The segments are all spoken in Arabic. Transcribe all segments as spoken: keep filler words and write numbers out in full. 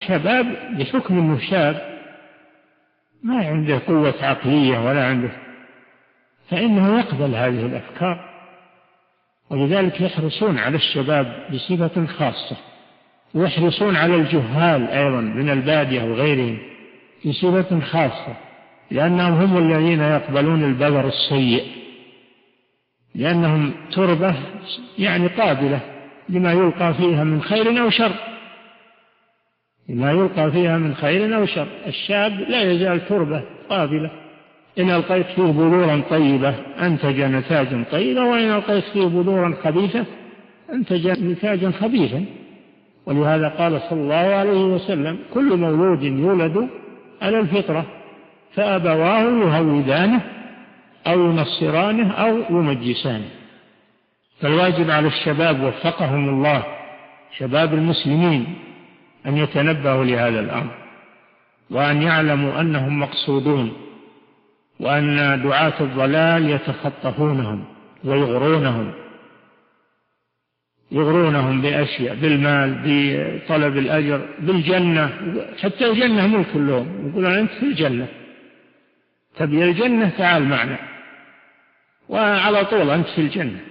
الشباب بحكم أنه شاب ما عنده قوة عقلية ولا عنده، فإنه يقبل هذه الأفكار، ولذلك يحرصون على الشباب بصفة خاصة، ويحرصون على الجهال أيضا من البادية وغيرهم بصفة خاصة، لأنهم هم الذين يقبلون البذر السيء، لأنهم تربة يعني قابلة لما يلقى فيها من خير أو شر، لما يلقى فيها من خير أو شر. الشاب لا يزال تربة قابلة، إن ألقيت فيه بذورا طيبة أنتج نتاجا طيبا، وإن ألقيت فيه بذورا خبيثة أنتج نتاجا خبيثا. ولهذا قال صلى الله عليه وسلم: كل مولود يولد على الفطرة فأبواه يهودانه أو ينصرانه أو يمجسانه. فالواجب على الشباب وفقهم الله، شباب المسلمين، أن يتنبهوا لهذا الأمر، وأن يعلموا أنهم مقصودون، وأن دعاة الضلال يتخطفونهم ويغرونهم يغرونهم بأشياء، بالمال، بطلب الأجر، بالجنة، حتى الجنة ملك لهم، يقولون أنت في الجنة، تبي الجنة تعال معنا، وعلى طول أنت في الجنة.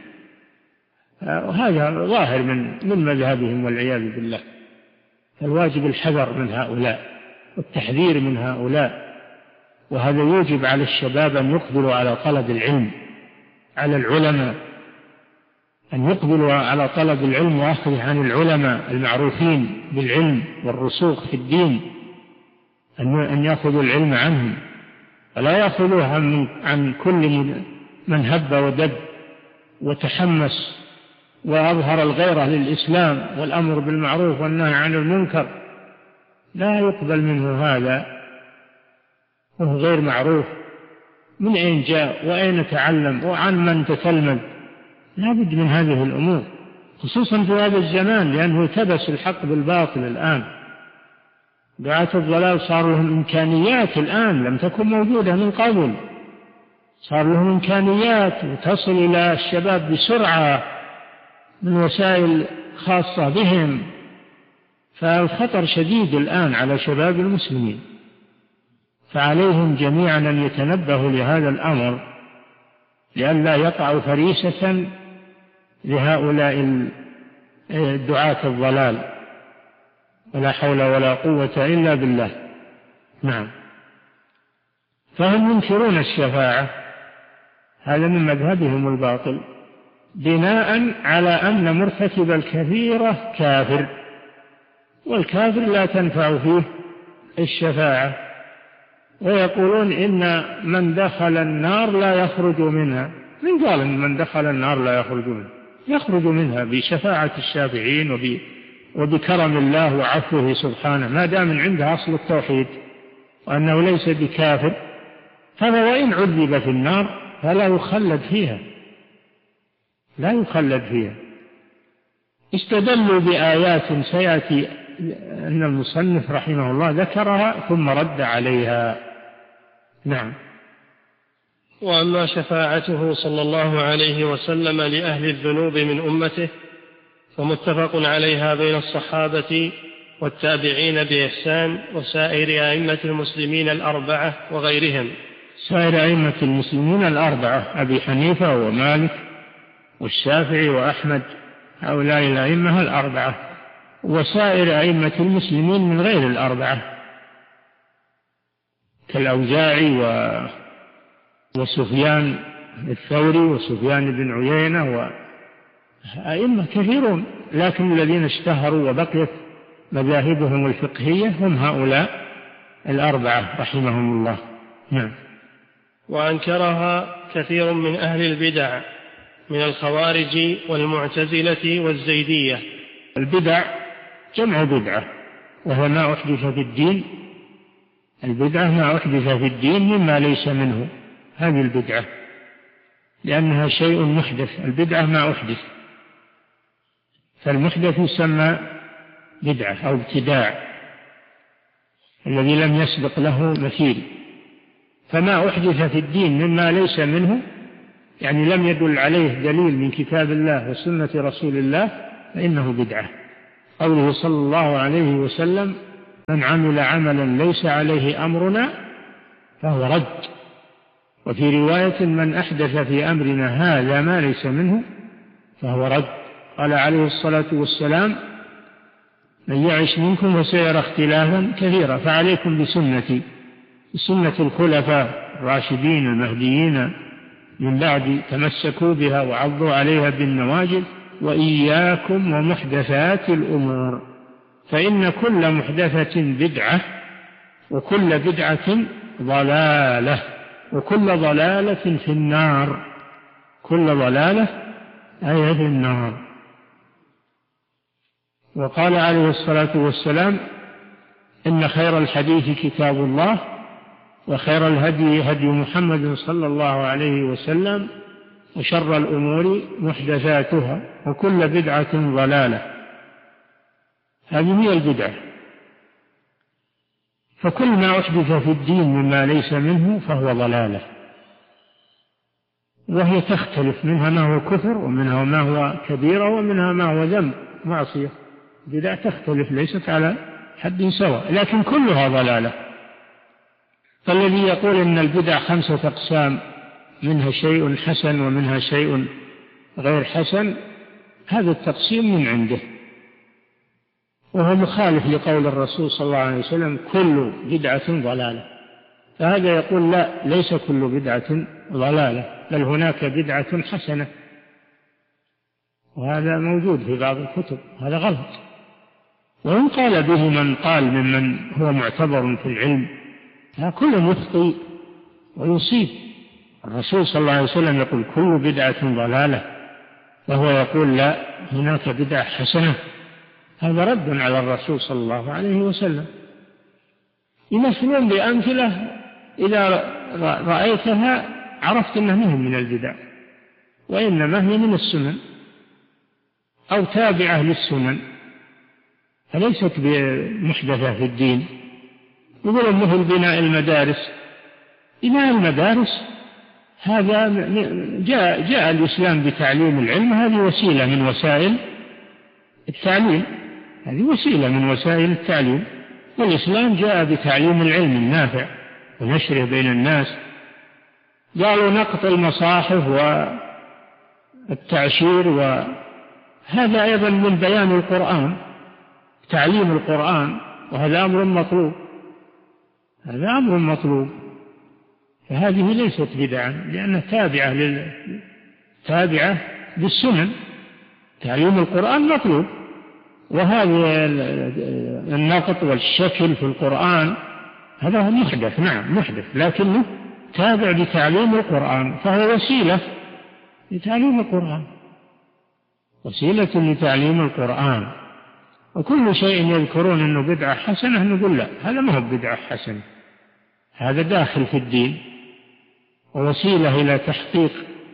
وهذا ظاهر من من مذهبهم والعياذ بالله. فالواجب الحذر من هؤلاء والتحذير من هؤلاء، وهذا يوجب على الشباب أن يقبلوا على طلب العلم، على العلماء، أن يقبلوا على طلب العلم وأخذه عن العلماء المعروفين بالعلم والرسوخ في الدين، أن يأخذوا العلم عنهم، ولا يأخذوه عن كل من هب ودب وتحمس وأظهر الغيرة للإسلام والأمر بالمعروف والنهي عن المنكر. لا يقبل منه هذا، وهو غير معروف من أين جاء وأين تعلم وعن من تتلمذ. لا بد من هذه الأمور، خصوصا في هذا الزمان، لأنه التبس الحق بالباطل. الآن دعاة الضلال صار لهم إمكانيات الآن لم تكن موجودة من قبل، صار لهم إمكانيات وتصل إلى الشباب بسرعة من وسائل خاصة بهم. فالخطر شديد الآن على شباب المسلمين، فعليهم جميعا أن يتنبهوا لهذا الأمر لئلا يقعوا فريسة لهؤلاء دعاة الضلال. ولا حول ولا قوة إلا بالله. نعم. فهم ينكرون الشفاعة، هذا من مذهبهم الباطل، بناء على أن مرتكب الكبيرة كافر، والكافر لا تنفع فيه الشفاعة. ويقولون إن من دخل النار لا يخرج منها. من قال إن من دخل النار لا يخرج منها؟ يخرج منها بشفاعة الشافعين وبكرم الله وعفوه سبحانه، ما دام من عنده أصل التوحيد وأنه ليس بكافر. هذا وإن عذب في النار فلا يخلد فيها، لا يخلد فيها. استدلوا بآيات سيأتي أن المصنف رحمه الله ذكرها ثم رد عليها. نعم. وأما شفاعته صلى الله عليه وسلم لأهل الذنوب من أمته فمتفق عليها بين الصحابة والتابعين بإحسان وسائر أئمة المسلمين الأربعة وغيرهم. سائر أئمة المسلمين الأربعة، أبي حنيفة ومالك والشافعي وأحمد، هؤلاء الأئمة الأربعة، وسائر أئمة المسلمين من غير الأربعة كالأوزاعي و... وسفيان الثوري وسفيان بن عيينة وأئمة كثيرون، لكن الذين اشتهروا وبقيت مذاهبهم الفقهية هم هؤلاء الأربعة رحمهم الله. نعم. وأنكرها كثير من أهل البدع من الخوارج والمعتزلة والزيدية. البدع جمع بدعة، وهو ما أحدث في الدين. البدعة ما أحدث في الدين مما ليس منه، هذه البدعة، لأنها شيء محدث. البدعة ما أحدث، فالمحدث يسمى بدعة أو ابتداع، الذي لم يسبق له مثيل. فما أحدث في الدين مما ليس منه، يعني لم يدل عليه دليل من كتاب الله وسنة رسول الله، فإنه بدعة. قوله صلى الله عليه وسلم: من عمل عملا ليس عليه أمرنا فهو رد. وفي رواية من أحدث في أمرنا هذا ما ليس منه فهو رد. قال عليه الصلاة والسلام من يعش منكم وسيرى اختلافا كثيرا فعليكم بسنتي بسنة الخلفاء الراشدين المهديين من بعد تمسكوا بها وعضوا عليها بالنواجذ وإياكم ومحدثات الأمور فإن كل محدثة بدعة وكل بدعة ضلالة وكل ضلالة في النار. كل ضلالة أي في النار. وقال عليه الصلاة والسلام إن خير الحديث كتاب الله وخير الهدي هدي محمد صلى الله عليه وسلم وشر الأمور محدثاتها وكل بدعة ضلالة. هذه هي البدعة. فكل ما أحدث في الدين مما ليس منه فهو ضلالة، وهي تختلف، منها ما هو كفر ومنها ما هو كبيرة ومنها ما هو ذنب معصية. بدعة تختلف ليست على حد سواء لكن كلها ضلالة. فالذي يقول إن البدع خمسة أقسام منها شيء حسن ومنها شيء غير حسن هذا التقسيم من عنده، وهو مخالف لقول الرسول صلى الله عليه وسلم كل بدعة ضلالة. فهذا يقول لا، ليس كل بدعة ضلالة بل هناك بدعة حسنة، وهذا موجود في بعض الكتب. هذا غلط. وإن قال به من قال ممن هو معتبر في العلم كل يخطئ ويصيب. الرسول صلى الله عليه وسلم يقول كل بدعة ضلالة وهو يقول لا، هناك بدعة حسنة. هذا رد على الرسول صلى الله عليه وسلم. يمثلون بأمثلة إذا رأيتها عرفت أنها من البدع وإنما هي من السنن أو تابعة للسنن فليست بمحدثة في الدين. يقول مثل بناء المدارس. بناء المدارس هذا جاء, جاء الإسلام بتعليم العلم، هذه وسيلة من وسائل التعليم، هذه وسيلة من وسائل التعليم. والإسلام جاء بتعليم العلم النافع ونشره بين الناس. قالوا نقط المصاحف والتعشير، وهذا أيضا من بيان القرآن، تعليم القرآن، وهذا أمر مطلوب. هذا أمر مطلوب. فهذه ليست بدعة لأنها تابعة لل... تابعة للسنن. تعليم القرآن مطلوب، وهذا النقط والشكل في القرآن هذا هو محدث، نعم محدث، لكنه تابع لتعليم القرآن، فهو وسيلة لتعليم القرآن، وسيلة لتعليم القرآن. وكل شيء يذكرون أنه بدعة حسنة نقول لا، هذا ما هو بدعة حسنة، هذا داخل في الدين ووسيلة إلى تحقيق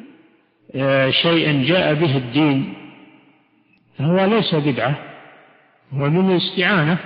شيء جاء به الدين، فهو ليس بدعة، هو من الاستعانة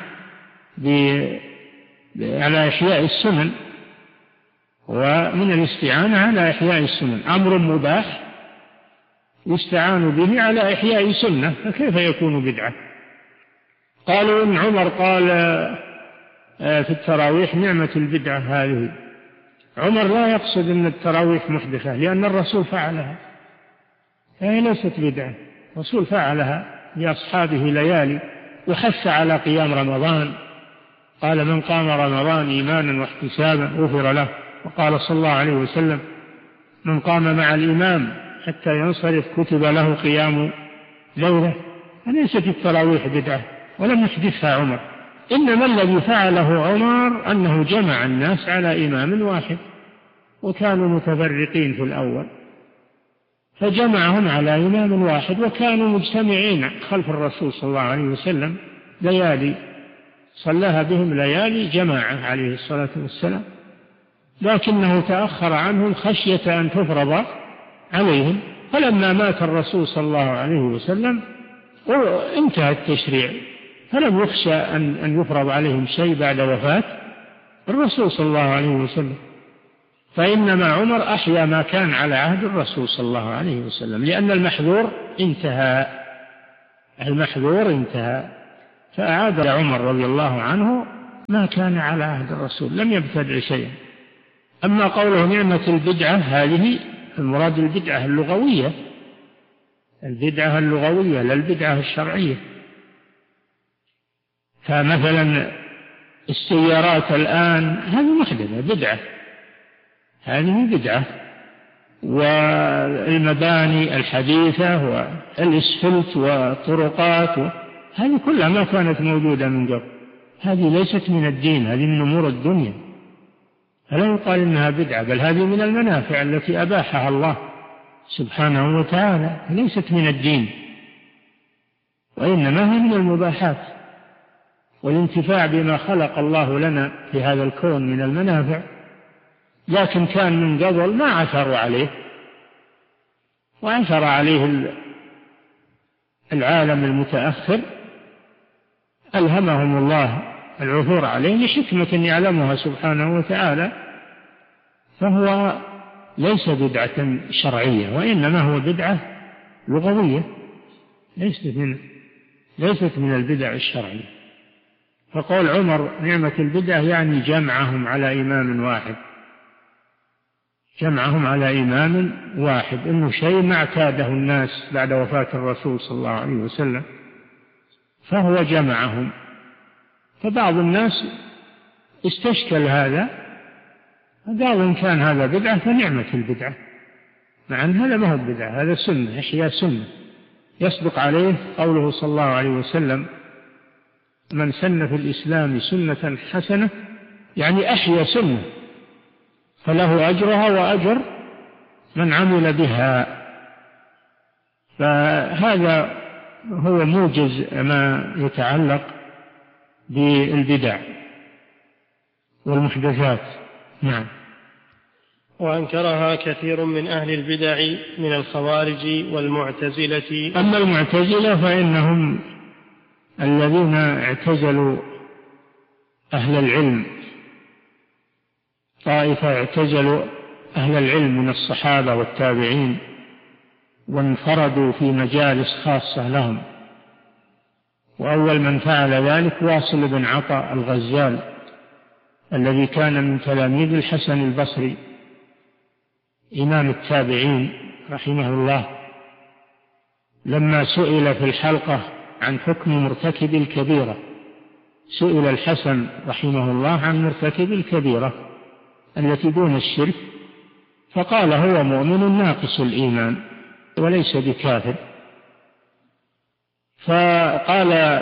على إحياء السنن، ومن الاستعانة على إحياء السنن أمر مباح يستعان به على إحياء سنة، فكيف يكون بدعة؟ قالوا إن عمر قال في التراويح نعمة البدعة هذه. عمر لا يقصد أن التراويح محدثة لأن الرسول فعلها، فهي ليست بدعة. الرسول فعلها لأصحابه ليالي، وحث على قيام رمضان، قال من قام رمضان إيمانا واحتسابا غفر له. وقال صلى الله عليه وسلم من قام مع الإمام حتى ينصرف كتب له قيام ليلة. أليست التراويح بدعة ولم يحدثها عمر، إنما الذي فعله عمر أنه جمع الناس على إمام واحد، وكانوا متفرقين في الأول فجمعهم على إمام واحد، وكانوا مجتمعين خلف الرسول صلى الله عليه وسلم ليالي، صلىها بهم ليالي جماعة عليه الصلاة والسلام، لكنه تأخر عنهم خشية أن تفرض عليهم. فلما مات الرسول صلى الله عليه وسلم انتهى التشريع، فلم يخشى أن يفرض عليهم شيء بعد وفاة الرسول صلى الله عليه وسلم. فإنما عمر أحيا ما كان على عهد الرسول صلى الله عليه وسلم، لأن المحذور انتهى، المحذور انتهى، فأعاد عمر رضي الله عنه ما كان على عهد الرسول، لم يبتدع شيئا. أما قوله نعمة البدعة، هذه المراد البدعة اللغوية، البدعة اللغوية لا البدعة الشرعية. فمثلا السيارات الآن هذه محدثة بدعة، هذه بدعة. والمباني الحديثة والإسفلت والطرقات هذه كلها ما كانت موجودة من قبل، هذه ليست من الدين، هذه من أمور الدنيا، فلا يقال إنها بدعة، بل هذه من المنافع التي أباحها الله سبحانه وتعالى، ليست من الدين، وإنما هي من المباحات والانتفاع بما خلق الله لنا في هذا الكون من المنافع. لكن كان من قبل ما عثروا عليه، وعثر عليه العالم المتأخر، ألهمهم الله العثور عليه لحكمة يعلمها سبحانه وتعالى، فهو ليس بدعة شرعية، وإنما هو بدعة لغوية، ليست من ليست من البدع الشرعية. فقول عمر نعمة البدعة يعني جمعهم على إمام واحد، جمعهم على إمام واحد، إنه شيء ما اعتاده الناس بعد وفاة الرسول صلى الله عليه وسلم، فهو جمعهم. فبعض الناس استشكل هذا، قال إن كان هذا بدعة فنعمة البدعة، مع أن هذا ما هو بدعة، هذا سنة، إحياء سنة يصدق عليه قوله صلى الله عليه وسلم من سن في الإسلام سنة حسنة، يعني أحيا سنة فله أجرها وأجر من عمل بها. فهذا هو موجز ما يتعلق بالبدع والمحدثات. نعم. وأنكرها كثير من أهل البدع من الخوارج والمعتزلة. أما المعتزلة فإنهم الذين اعتزلوا أهل العلم، طائفة اعتزلوا أهل العلم من الصحابة والتابعين وانفردوا في مجالس خاصة لهم. وأول من فعل ذلك واصل بن عطاء الغزال الذي كان من تلاميذ الحسن البصري إمام التابعين رحمه الله، لما سئل في الحلقة عن حكم مرتكب الكبيرة، سئل الحسن رحمه الله عن مرتكب الكبيرة التي دون الشرك، فقال هو مؤمن ناقص الإيمان وليس بكافر. فقال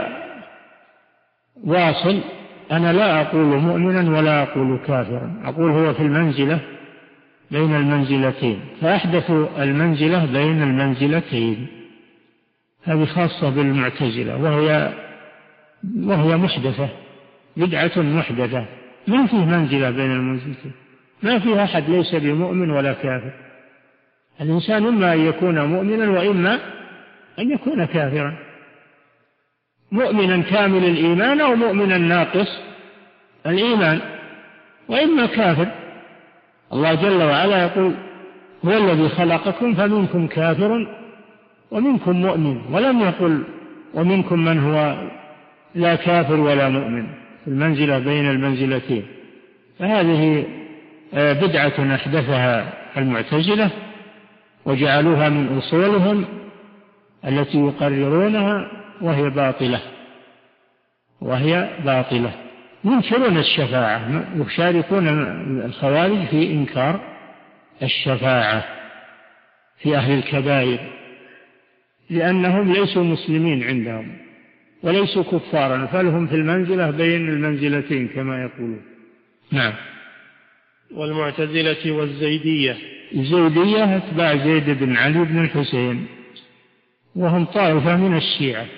واصل أنا لا أقول مؤمنا ولا أقول كافرا، أقول هو في المنزلة بين المنزلتين، فأحدثوا المنزلة بين المنزلتين، هذه خاصة بالمعتزلة، وهي وهي محدثة، بدعة محدثة، ما فيه منزلة بين المنزلتين، ما فيه أحد ليس بمؤمن ولا كافر. الإنسان إما أن يكون مؤمنا وإما أن يكون كافرا، مؤمنا كامل الإيمان أو مؤمنا ناقص الإيمان، وإما كافر. الله جل وعلا يقول هو الذي خلقكم فمنكم كافر ومنكم مؤمن، ولم يقل ومنكم من هو لا كافر ولا مؤمن، في المنزلة بين المنزلتين. فهذه بدعة أحدثها المعتزلة وجعلوها من أصولهم التي يقررونها، وهي باطلة وهي باطلة ينكرون الشفاعة، يشاركون الخوارج في إنكار الشفاعة في أهل الكبائر، لأنهم ليسوا مسلمين عندهم وليسوا كفارا، فلهم في المنزلة بين المنزلتين كما يقولون. نعم. والمعتزلة والزيدية. الزيدية أتباع زيد بن علي بن الحسين، وهم طائفة من الشيعة.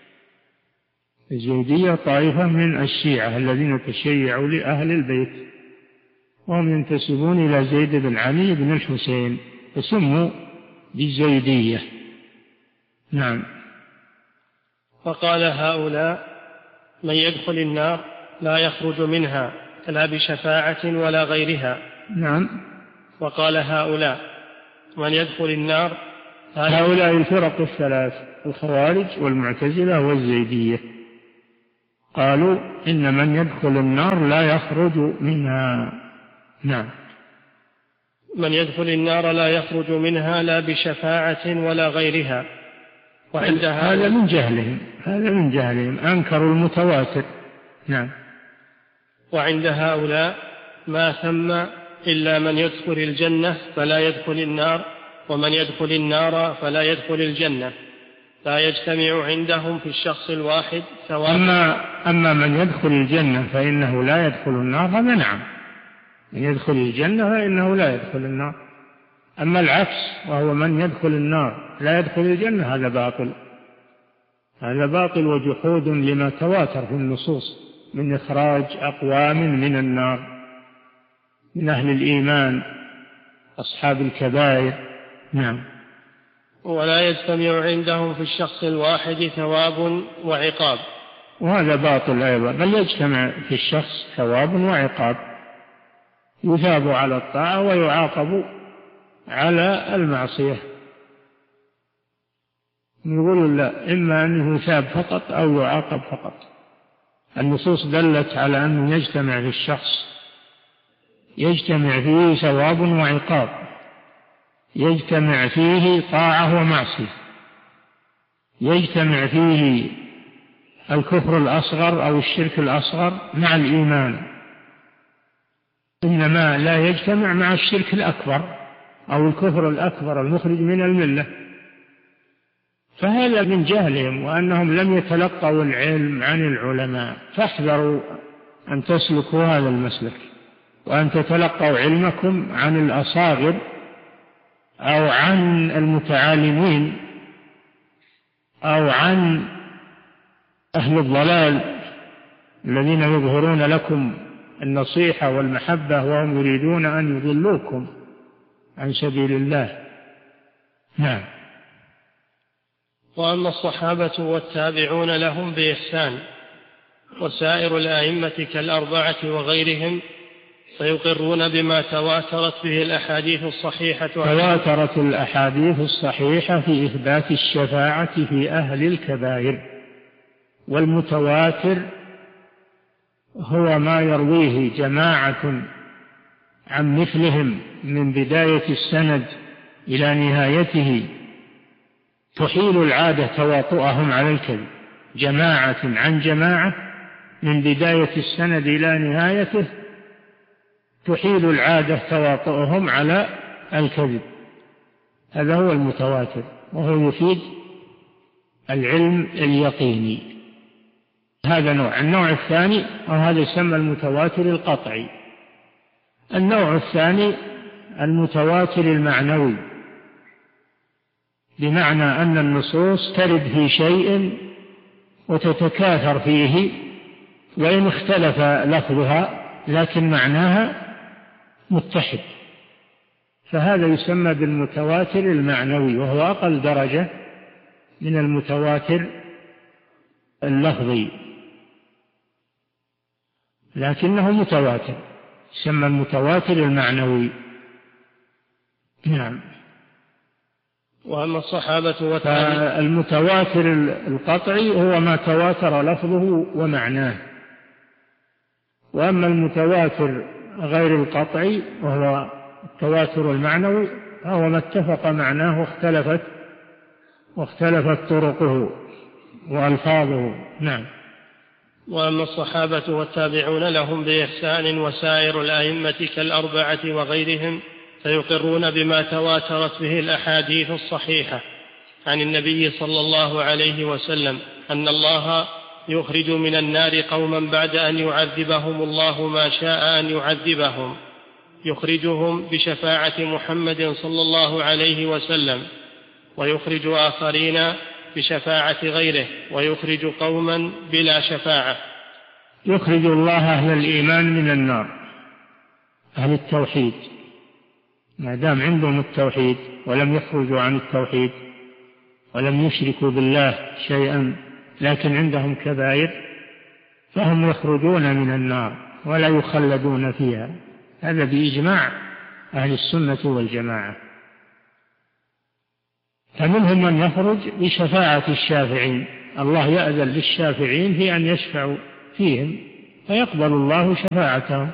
الزيدية طائفة من الشيعة الذين تشيعوا لأهل البيت، وهم ينتسبون إلى زيد بن علي بن الحسين، فسموا بالزيدية. نعم. فقال هؤلاء من يدخل النار لا يخرج منها لا بشفاعة ولا غيرها. نعم. وقال هؤلاء من يدخل النار، هؤلاء الفرق الثلاث، الخوارج والمعتزلة والزيدية، قالوا إن من يدخل النار لا يخرج منها. نعم. من يدخل النار لا يخرج منها لا بشفاعة ولا غيرها. وعندها هذا من جهلهم هذا من جهلهم أنكروا المتواتر. نعم. وعند هؤلاء ما ثم إلا من يدخل الجنة فلا يدخل النار، ومن يدخل النار فلا يدخل الجنة، لا يجتمع عندهم في الشخص الواحد ثواب. أما, أما من يدخل الجنة فإنه لا يدخل النار، هذا نعم، من يدخل الجنة فإنه لا يدخل النار. أما العكس وهو من يدخل النار لا يدخل الجنة، هذا باطل، هذا باطل وجحود لما تواتر في النصوص من إخراج أقوام من النار من أهل الإيمان أصحاب الكبائر. نعم. ولا يجتمع عندهم في الشخص الواحد ثواب وعقاب، وهذا باطل أيضا، بل يجتمع في الشخص ثواب وعقاب، يثاب على الطاعة ويعاقب على المعصية. يقول لا، إما أنه يثاب فقط أو يعاقب فقط. النصوص دلت على أنه يجتمع في الشخص، يجتمع فيه ثواب وعقاب، يجتمع فيه طاعة ومعصية، يجتمع فيه الكفر الأصغر أو الشرك الأصغر مع الإيمان، إنما لا يجتمع مع الشرك الأكبر أو الكفر الأكبر المخرج من الملة. فهذا من جهلهم وأنهم لم يتلقوا العلم عن العلماء، فاحذروا أن تسلكوا هذا المسلك، وأن تتلقوا علمكم عن الأصاغر أو عن المتعالمين أو عن أهل الضلال الذين يظهرون لكم النصيحة والمحبة وهم يريدون أن يضلوكم عن سبيل الله. نعم. وأما الصحابة والتابعون لهم بإحسان وسائر الأئمة كالأربعة وغيرهم فيقرون بما تواترت به الأحاديث الصحيحة. تواترت الأحاديث الصحيحة في إثبات الشفاعة في أهل الكبائر، والمتواتر هو ما يرويه جماعة عن مثلهم من بداية السند إلى نهايته، تحيل العادة تواطؤهم على الكذب، جماعة عن جماعة من بداية السند إلى نهايته تحيل العادة تواطؤهم على الكذب. هذا هو المتواتر، وهو يفيد العلم اليقيني. هذا نوع. النوع الثاني وهذا يسمى المتواتر القطعي. النوع الثاني المتواتر المعنوي، بمعنى أن النصوص ترد في شيء وتتكاثر فيه وإن اختلف لفظها لكن معناها متحد، فهذا يسمى بالمتواتر المعنوي، وهو أقل درجة من المتواتر اللفظي، لكنه متواتر، يسمى المتواتر المعنوي. نعم. وأما الصحابة والتابعين فالمتواتر القطعي هو ما تواتر لفظه ومعناه، وأما المتواتر غير القطعي وهو التواتر المعنوي فهو ما اتفق معناه واختلفت واختلفت طرقه وألفاظه. نعم. وأما الصحابة والتابعون لهم بإحسان وسائر الأئمة كالأربعة وغيرهم فيقرون بما تواترت به الأحاديث الصحيحة عن النبي صلى الله عليه وسلم أن الله يخرج من النار قوما بعد أن يعذبهم الله ما شاء أن يعذبهم، يخرجهم بشفاعة محمد صلى الله عليه وسلم، ويخرج آخرين بشفاعة غيره، ويخرج قوما بلا شفاعة. يخرج الله أهل الإيمان من النار، أهل التوحيد، ما دام عندهم التوحيد ولم يخرجوا عن التوحيد ولم يشركوا بالله شيئا لكن عندهم كبائر فهم يخرجون من النار ولا يخلدون فيها، هذا بإجماع أهل السنة والجماعة. فمنهم من يخرج بشفاعة الشافعين، الله يأذن للشافعين في أن يشفعوا فيهم فيقبل الله شفاعتهم.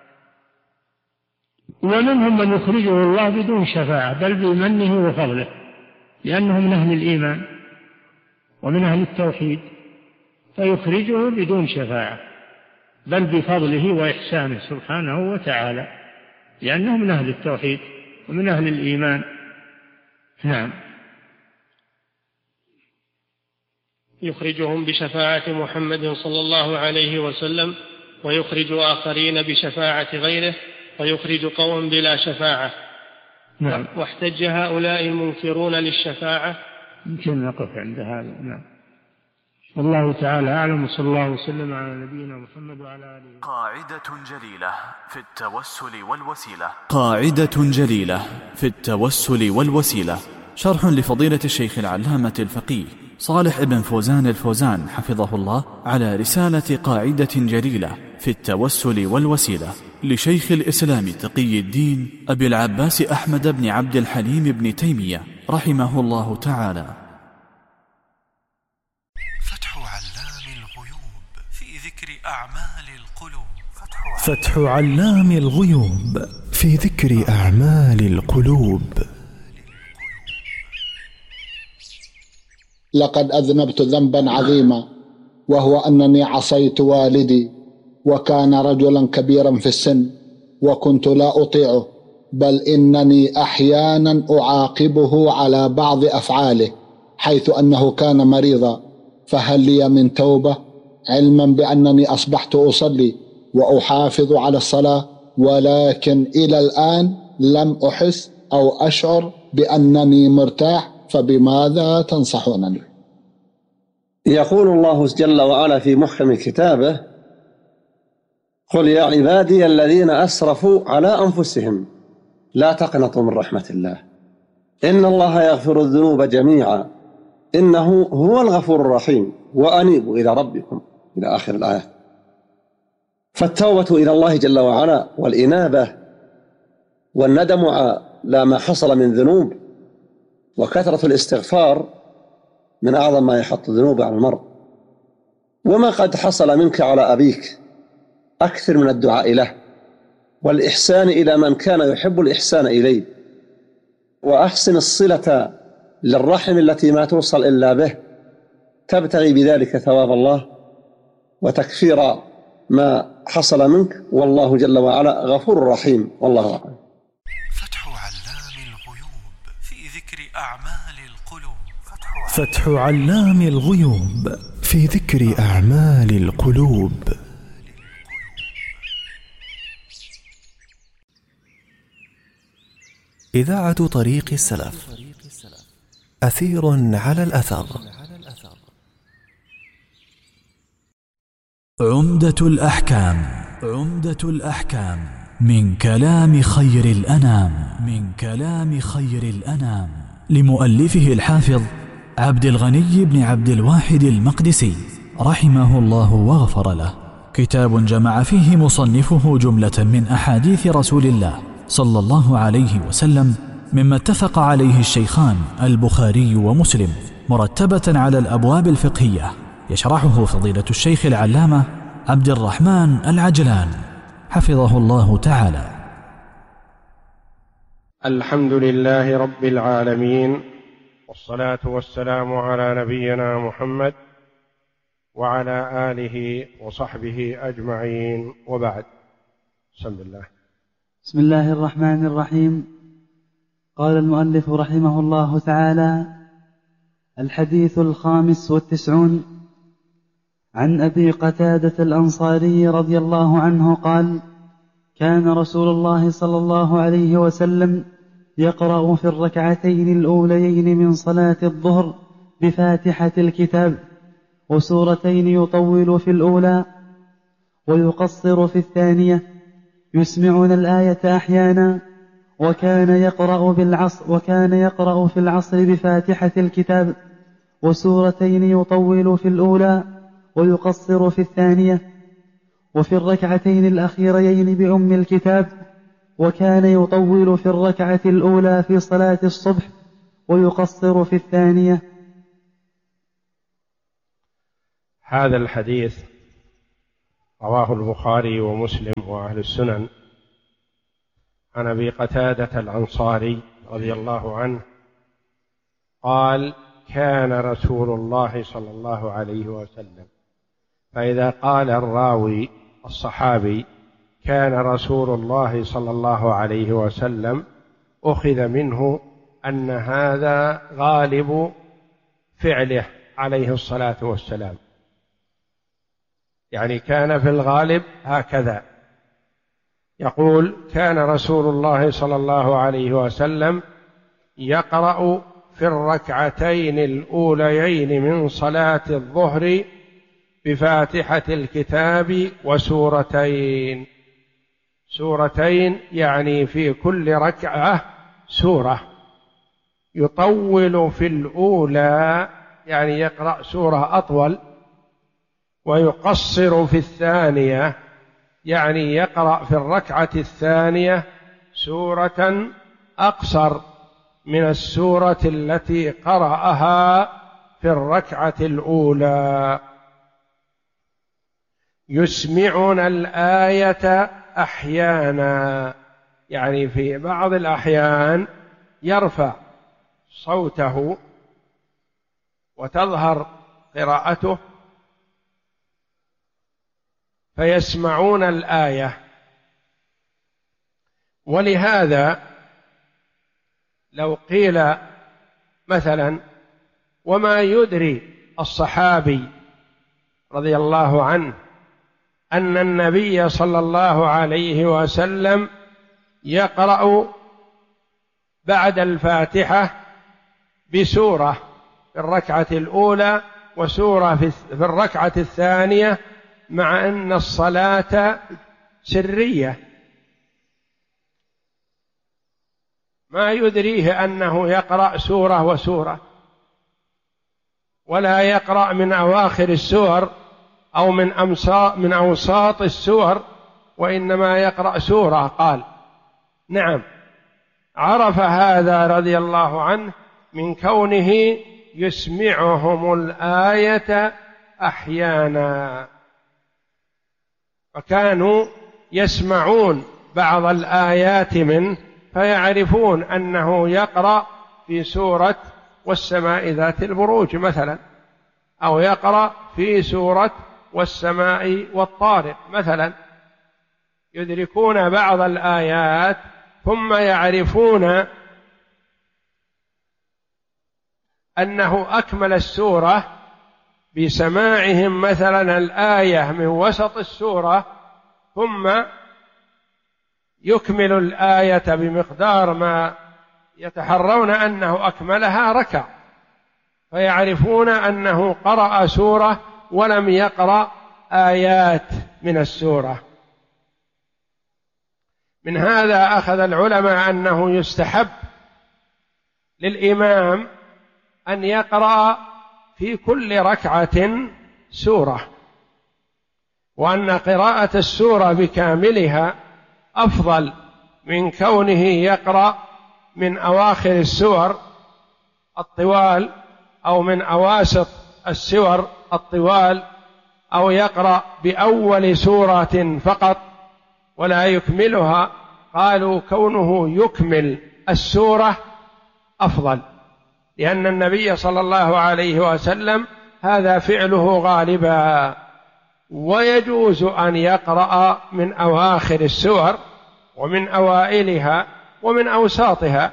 ومنهم من يخرجه الله بدون شفاعة بل بمنه وفضله، لأنهم من أهل الإيمان ومن أهل التوحيد، فيخرجه بدون شفاعة بل بفضله وإحسانه سبحانه وتعالى، لأنه من أهل التوحيد ومن أهل الإيمان. نعم. يخرجهم بشفاعة محمد صلى الله عليه وسلم، ويخرج آخرين بشفاعة غيره، ويخرج قوم بلا شفاعة. نعم. واحتج هؤلاء المنكرون للشفاعة. يمكن نقف عند هذا. نعم. والله تعالى أعلم، وصلى الله وسلم على نبينا محمد وعلى آله. قاعدة جليلة في التوسل والوسيلة. قاعدة جليلة في التوسل والوسيلة، شرح لفضيلة الشيخ العلامة الفقيه صالح بن فوزان الفوزان حفظه الله على رسالة قاعدة جليلة في التوسل والوسيلة لشيخ الإسلام تقي الدين أبي العباس أحمد بن عبد الحليم بن تيمية رحمه الله تعالى. فتح علام الغيوب في ذكر أعمال القلوب. فتح علام الغيوب في ذكر أعمال القلوب. لقد أذنبت ذنبا عظيما، وهو أنني عصيت والدي، وكان رجلا كبيرا في السن، وكنت لا أطيعه، بل إنني أحيانا أعاقبه على بعض أفعاله، حيث أنه كان مريضا، فهل لي من توبة، علما بأنني أصبحت أصلي وأحافظ على الصلاة، ولكن إلى الآن لم أحس أو أشعر بأنني مرتاح، فبماذا تنصحونني؟ يقول الله جل وعلا في محكم كتابه: قل يا عبادي الذين أسرفوا على أنفسهم لا تقنطوا من رحمة الله إن الله يغفر الذنوب جميعا إنه هو الغفور الرحيم وأنيبوا إلى ربكم إلى آخر الآية. فالتوبة إلى الله جل وعلا والإنابة والندم على ما حصل من ذنوب وكثرة الاستغفار من أعظم ما يحط الذنوب على المرء. وما قد حصل منك على أبيك أكثر من الدعاء له والإحسان إلى من كان يحب الإحسان إليه، وأحسن الصلة للرحم التي ما توصل إلا به، تبتغي بذلك ثواب الله وتكفير ما حصل منك، والله جل وعلا غفور رحيم، والله أعلم. فتح علام الغيوب في ذكر أعمال القلوب. فتح علام الغيوب في ذكر أعمال القلوب. إذاعة طريق السلف، أثير على الأثر. عمدة الأحكام. عمدة الأحكام من كلام خير الأنام. من كلام خير الأنام لمؤلفه الحافظ عبد الغني بن عبد الواحد المقدسي رحمه الله وغفر له، كتاب جمع فيه مصنفه جملة من أحاديث رسول الله صلى الله عليه وسلم مما اتفق عليه الشيخان البخاري ومسلم، مرتبة على الأبواب الفقهية، يشرحه فضيلة الشيخ العلامة عبد الرحمن العجلان حفظه الله تعالى. الحمد لله رب العالمين، والصلاة والسلام على نبينا محمد وعلى آله وصحبه أجمعين، وبعد. بسم الله. بسم الله الرحمن الرحيم. قال المؤلف رحمه الله تعالى: الحديث الخامس والتسعون عن أبي قتادة الأنصاري رضي الله عنه قال: كان رسول الله صلى الله عليه وسلم يقرأ في الركعتين الأوليين من صلاة الظهر بفاتحة الكتاب، وسورتين يطول في الأولى ويقصر في الثانية، يسمعون الآية أحيانا، وكان يقرأ بالعصر وكان يقرأ في العصر بفاتحة الكتاب وسورتين يطول في الأولى ويقصر في الثانية، وفي الركعتين الأخيرين بأم الكتاب، وكان يطول في الركعة الأولى في صلاة الصبح ويقصر في الثانية. هذا الحديث رواه البخاري ومسلم وأهل السنن عن أبي قتادة الأنصاري رضي الله عنه قال: كان رسول الله صلى الله عليه وسلم. فإذا قال الراوي الصحابي كان رسول الله صلى الله عليه وسلم أخذ منه أن هذا غالب فعله عليه الصلاة والسلام، يعني كان في الغالب هكذا. يقول: كان رسول الله صلى الله عليه وسلم يقرأ في الركعتين الأوليين من صلاة الظهر بفاتحة الكتاب وسورتين. سورتين يعني في كل ركعة سورة. يطول في الأولى يعني يقرأ سورة أطول، ويقصر في الثانية يعني يقرأ في الركعة الثانية سورة أقصر من السورة التي قرأها في الركعة الأولى. يسمعنا الآية أحيانا، يعني في بعض الأحيان يرفع صوته وتظهر قراءته فيسمعون الآية. ولهذا لو قيل مثلا: وما يدري الصحابي رضي الله عنه أن النبي صلى الله عليه وسلم يقرأ بعد الفاتحة بسورة في الركعة الأولى وسورة في الركعة الثانية، مع أن الصلاة سرية؟ ما يدريه أنه يقرأ سورة وسورة، ولا يقرأ من أواخر السور أو من أمساط من أوساط السور، وإنما يقرأ سورة. قال: نعم، عرف هذا رضي الله عنه من كونه يسمعهم الآية أحيانا، فكانوا يسمعون بعض الآيات منه فيعرفون أنه يقرأ في سورة والسماء ذات البروج مثلا، أو يقرأ في سورة والسماء والطارق مثلا. يدركون بعض الآيات ثم يعرفون أنه أكمل السورة بسماعهم مثلا الآية من وسط السورة، ثم يكمل الآية بمقدار ما يتحرون أنه أكملها ركع، فيعرفون أنه قرأ سورة ولم يقرأ آيات من السورة. من هذا أخذ العلماء أنه يستحب للإمام أن يقرأ في كل ركعة سورة، وأن قراءة السورة بكاملها أفضل من كونه يقرأ من أواخر السور الطوال أو من أواسط السور الطوال، أو يقرأ بأول سورة فقط ولا يكملها. قالوا كونه يكمل السورة أفضل، لأن النبي صلى الله عليه وسلم هذا فعله غالبا. ويجوز أن يقرأ من أواخر السور ومن أوائلها ومن أوساطها.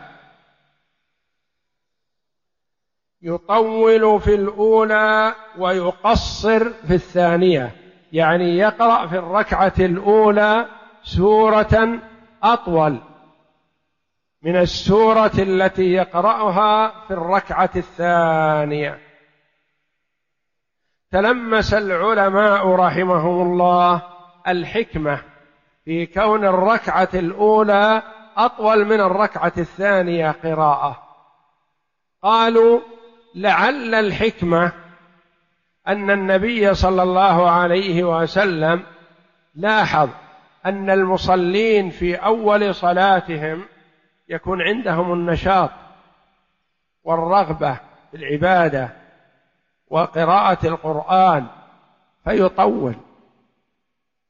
يطول في الأولى ويقصر في الثانية، يعني يقرأ في الركعة الأولى سورة أطول من السورة التي يقرأها في الركعة الثانية. تلمس العلماء رحمهم الله الحكمة في كون الركعة الأولى أطول من الركعة الثانية قراءة. قالوا: لعل الحكمة أن النبي صلى الله عليه وسلم لاحظ أن المصلين في أول صلاتهم يكون عندهم النشاط والرغبة في العبادة وقراءة القرآن، فيطول.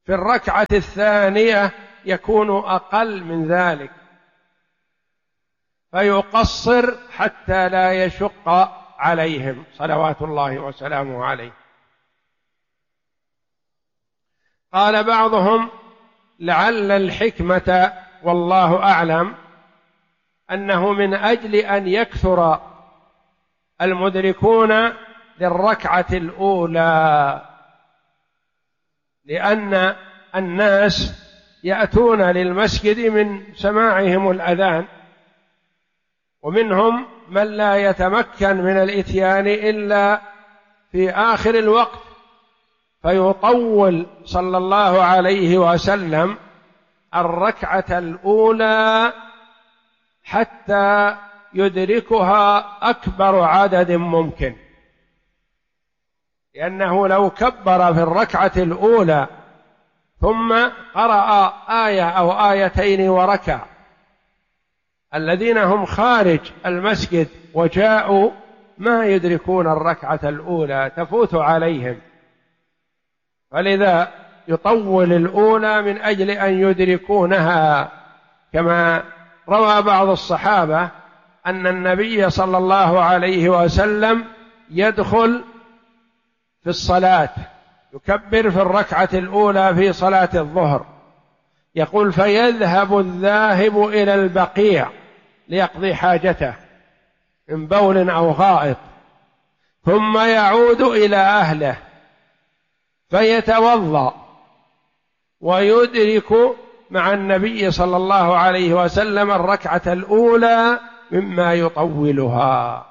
في الركعة الثانية يكون أقل من ذلك، فيقصر حتى لا يشق عليهم صلوات الله وسلامه عليه. قال بعضهم: لعل الحكمة والله أعلم أنه من أجل أن يكثر المدركون للركعة الأولى، لأن الناس يأتون للمسجد من سماعهم الأذان، ومنهم من لا يتمكن من الإتيان إلا في آخر الوقت، فيطول صلى الله عليه وسلم الركعة الأولى حتى يدركها أكبر عدد ممكن، لأنه لو كبر في الركعة الأولى ثم قرأ آية أو آيتين وركع، الذين هم خارج المسجد وجاءوا ما يدركون الركعة الأولى، تفوت عليهم، فلذا يطول الأولى من أجل أن يدركونها. كما روى بعض الصحابة أن النبي صلى الله عليه وسلم يدخل في الصلاة يكبر في الركعة الأولى في صلاة الظهر، يقول: فيذهب الذاهب إلى البقيع ليقضي حاجته من بول أو غائط، ثم يعود إلى أهله فيتوضأ ويدرك مع النبي صلى الله عليه وسلم الركعة الأولى مما يطولها.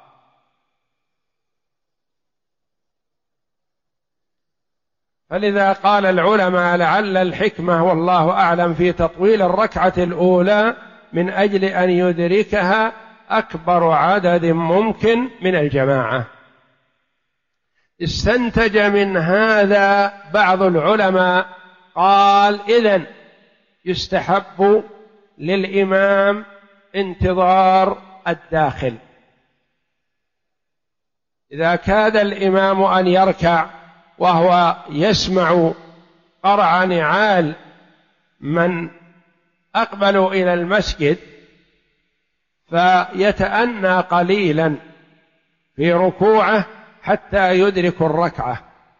فلذا قال العلماء: لعل الحكمة والله أعلم في تطويل الركعة الأولى من أجل أن يدركها أكبر عدد ممكن من الجماعة. استنتج من هذا بعض العلماء قال: إذن يستحب للإمام انتظار الداخل، إذا كاد الإمام أن يركع وهو يسمع قرع نعال من أقبلوا إلى المسجد، فيتأنى قليلا في ركوعه حتى يدرك الركعة.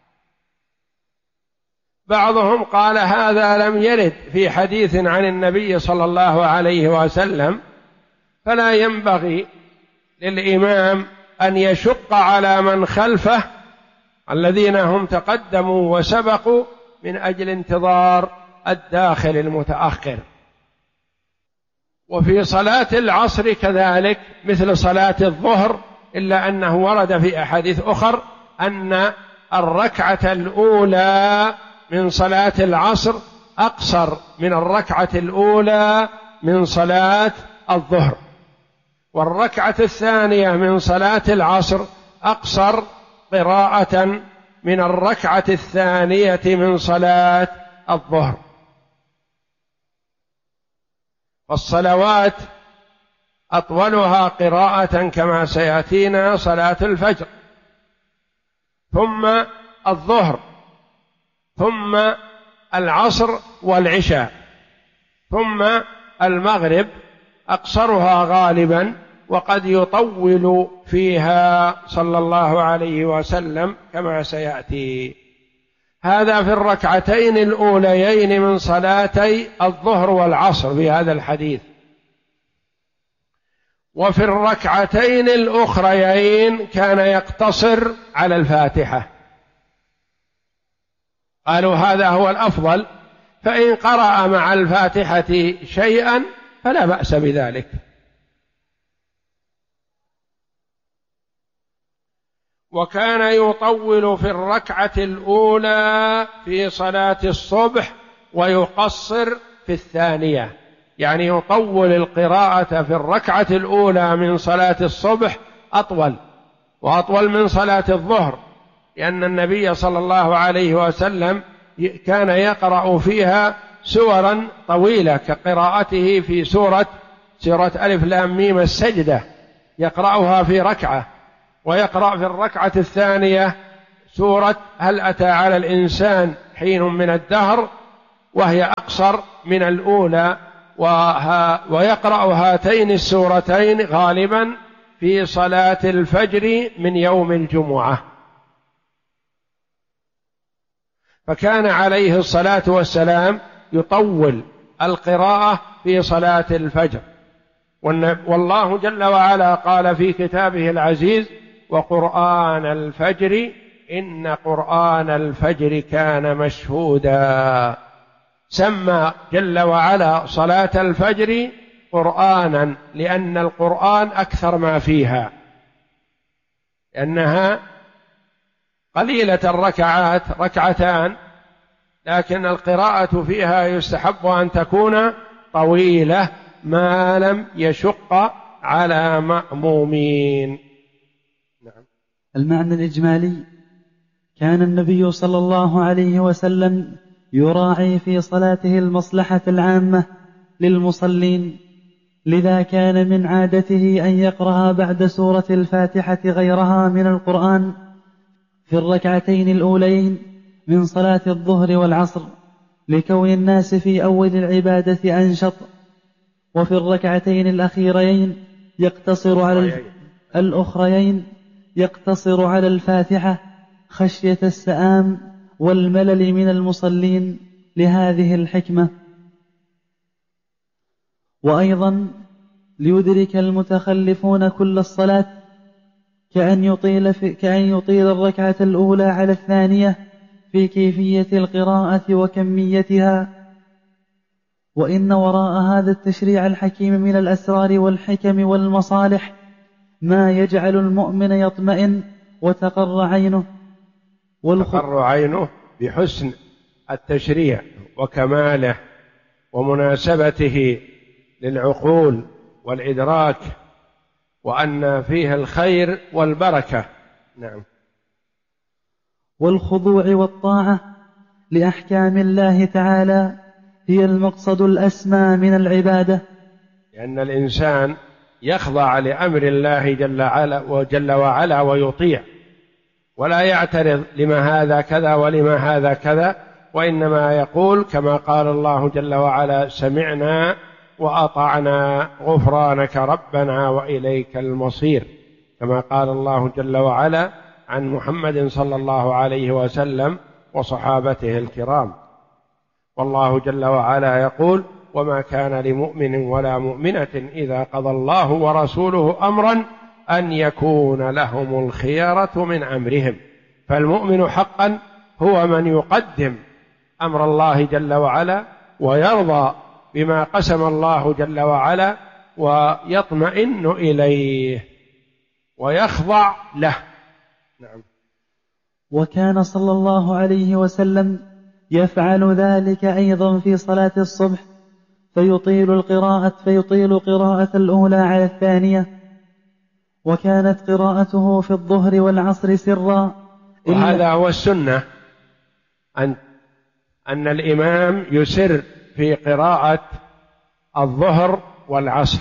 بعضهم قال: هذا لم يرد في حديث عن النبي صلى الله عليه وسلم، فلا ينبغي للإمام أن يشق على من خلفه الذين هم تقدموا وسبقوا من أجل انتظار الداخل المتأخر. وفي صلاة العصر كذلك مثل صلاة الظهر، إلا أنه ورد في أحاديث أخر أن الركعة الأولى من صلاة العصر أقصر من الركعة الأولى من صلاة الظهر، والركعة الثانية من صلاة العصر أقصر قراءة من الركعة الثانية من صلاة الظهر. والصلوات أطولها قراءة كما سيأتينا صلاة الفجر، ثم الظهر، ثم العصر والعشاء، ثم المغرب أقصرها غالبا، وقد يطول فيها صلى الله عليه وسلم كما سيأتي. هذا في الركعتين الأوليين من صلاتي الظهر والعصر في هذا الحديث. وفي الركعتين الأخريين كان يقتصر على الفاتحة، قالوا هذا هو الأفضل، فإن قرأ مع الفاتحة شيئا فلا بأس بذلك. وكان يطول في الركعة الأولى في صلاة الصبح ويقصر في الثانية، يعني يطول القراءة في الركعة الأولى من صلاة الصبح أطول وأطول من صلاة الظهر، لأن النبي صلى الله عليه وسلم كان يقرأ فيها سورا طويلة كقراءته في سورة سورة ألف لام ميم السجدة، يقرأها في ركعة، ويقرأ في الركعة الثانية سورة هل أتى على الإنسان حين من الدهر وهي أقصر من الأولى، ويقرأ هاتين السورتين غالبا في صلاة الفجر من يوم الجمعة. فكان عليه الصلاة والسلام يطول القراءة في صلاة الفجر، والله جل وعلا قال في كتابه العزيز: وقرآن الفجر إن قرآن الفجر كان مشهودا. سمى جل وعلا صلاة الفجر قرآنا لأن القرآن أكثر ما فيها، لأنها قليلة الركعات، ركعتان، لكن القراءة فيها يستحب أن تكون طويلة ما لم يشق على مأمومين. نعم. المعنى الإجمالي: كان النبي صلى الله عليه وسلم يراعي في صلاته المصلحة العامة للمصلين، لذا كان من عادته أن يقرأ بعد سورة الفاتحة غيرها من القرآن في الركعتين الأولين من صلاة الظهر والعصر، لكون الناس في أول العبادة أنشط، وفي الركعتين الأخيرين يقتصر على الأخريين يقتصر على الفاتحة خشية السآم والملل من المصلين لهذه الحكمة. وأيضا ليدرك المتخلفون كل الصلاة كأن يطيل, في كأن يطيل الركعة الأولى على الثانية في كيفية القراءة وكميتها. وإن وراء هذا التشريع الحكيم من الأسرار والحكم والمصالح ما يجعل المؤمن يطمئن وتقر عينه تقر عينه بحسن التشريع وكماله ومناسبته للعقول والإدراك، وأن فيه الخير والبركة. نعم. والخضوع والطاعة لأحكام الله تعالى هي المقصد الأسمى من العبادة، لأن الإنسان يخضع لأمر الله جل وعلا وجل وعلا ويطيع، ولا يعترض لما هذا كذا ولما هذا كذا، وإنما يقول كما قال الله جل وعلا: سمعنا وأطعنا غفرانك ربنا وإليك المصير، كما قال الله جل وعلا عن محمد صلى الله عليه وسلم وصحابته الكرام. والله جل وعلا يقول: وما كان لمؤمن ولا مؤمنة إذا قضى الله ورسوله أمرا أن يكون لهم الخيرة من أمرهم. فالمؤمن حقا هو من يقدم أمر الله جل وعلا ويرضى بما قسم الله جل وعلا ويطمئن إليه ويخضع له. نعم. وكان صلى الله عليه وسلم يفعل ذلك أيضا في صلاة الصبح، فيطيل القراءة فيطيل قراءة الأولى على الثانية، وكانت قراءته في الظهر والعصر سرا. وهذا هو السنة، أن أن الإمام يسر في قراءة الظهر والعصر،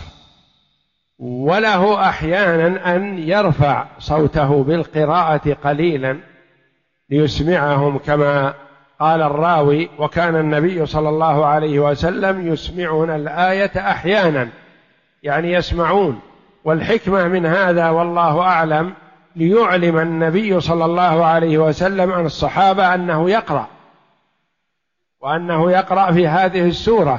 وله أحيانا أن يرفع صوته بالقراءة قليلا ليسمعهم، كما قال الراوي: وكان النبي صلى الله عليه وسلم يسمعنا الآية أحيانا، يعني يسمعون. والحكمة من هذا والله أعلم ليعلم النبي صلى الله عليه وسلم عن الصحابة أنه يقرأ، وأنه يقرأ في هذه السورة،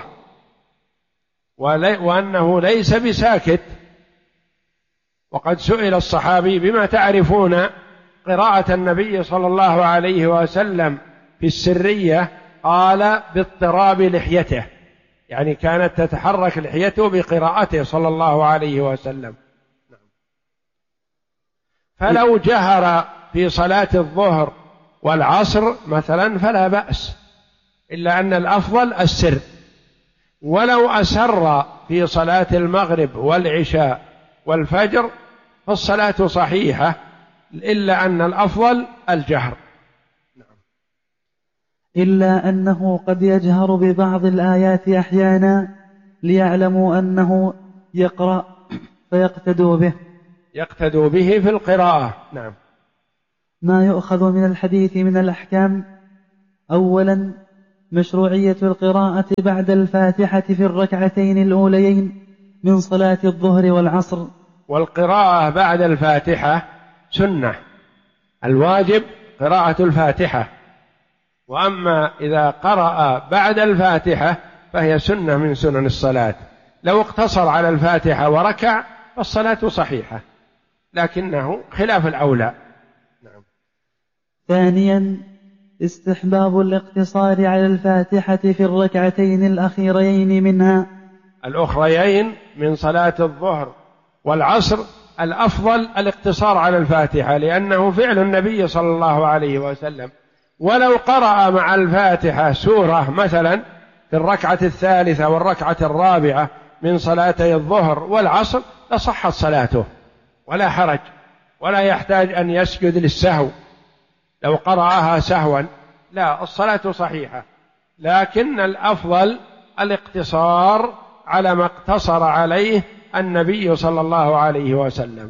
وأنه ليس بساكت. وقد سئل الصحابي: بما تعرفون قراءة النبي صلى الله عليه وسلم في السرية؟ قال: باضطراب لحيته، يعني كانت تتحرك لحيته بقراءته صلى الله عليه وسلم. فلو جهر في صلاة الظهر والعصر مثلا فلا بأس، إلا أن الأفضل السر. ولو أسر في صلاة المغرب والعشاء والفجر فالصلاة صحيحة، إلا أن الأفضل الجهر. إلا أنه قد يجهر ببعض الآيات أحيانا ليعلموا أنه يقرأ فيقتدوا به يقتدوا به في القراءة. نعم. ما يؤخذ من الحديث من الأحكام: أولا مشروعية القراءة بعد الفاتحة في الركعتين الأوليين من صلاة الظهر والعصر. والقراءة بعد الفاتحة سنة، الواجب قراءة الفاتحة، وأما إذا قرأ بعد الفاتحة فهي سنة من سنن الصلاة. لو اقتصر على الفاتحة وركع فالصلاة صحيحة، لكنه خلاف الأولى. نعم. ثانيا استحباب الاقتصار على الفاتحة في الركعتين الأخيرين منها الأخريين من صلاة الظهر والعصر. الأفضل الاقتصار على الفاتحة، لأنه فعل النبي صلى الله عليه وسلم. ولو قرأ مع الفاتحة سورة مثلا في الركعة الثالثة والركعة الرابعة من صلاتي الظهر والعصر لصحت صلاته ولا حرج، ولا يحتاج أن يسجد للسهو لو قرأها سهوا، لا، الصلاة صحيحة. لكن الأفضل الاقتصار على ما اقتصر عليه النبي صلى الله عليه وسلم.